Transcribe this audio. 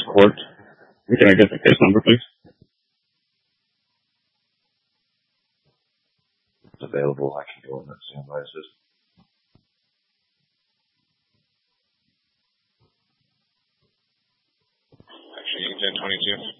court. Can I get the case number, please? It's available. I can go in that standby assist. Actually, 1022.